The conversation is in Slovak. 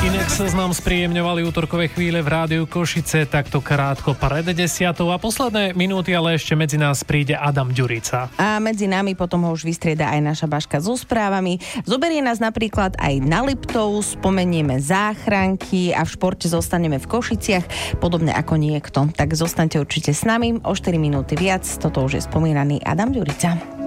Inak sa nám spríjemňovali útorkové chvíle v rádiu Košice takto krátko pred 10:00 a posledné minúty, ale ešte medzi nás príde Adam Ďurica. A medzi nami potom ho už vystrieda aj naša Baška so správami. Zoberie nás napríklad aj na Liptov, spomenieme záchranky a v športe zostaneme v Košiciach, podobne ako niekto. Tak zostaňte určite s nami, o 4 minúty viac, toto už je spomínaný Adam Ďurica.